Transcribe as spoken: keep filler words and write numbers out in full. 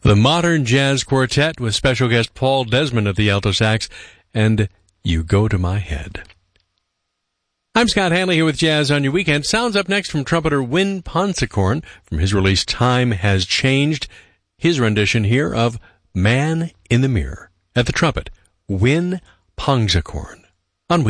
The Modern Jazz Quartet with special guest Paul Desmond at the alto sax and You Go to My Head. I'm Scott Hanley here with Jazz on Your Weekend. Sounds up next from trumpeter Win Ponsicorn from his release Time Has Changed. His rendition here of Man in the Mirror. At the trumpet, Win Ponsicorn.